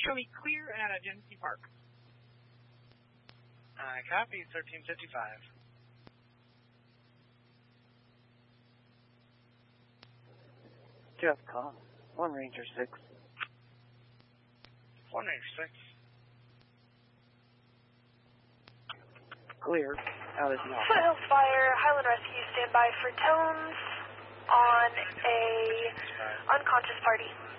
Show me clear out of Genesee Park. I copy, 1355. Jeff, call. 1 Ranger 6. 1 Ranger 6. Clear out of the office. Foothills Fire, Highland Rescue, stand by for tones on a unconscious party.